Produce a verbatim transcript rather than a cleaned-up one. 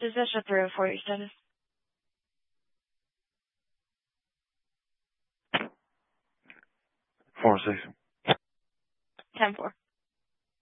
Does that show three oh four your status? Four six. Ten four.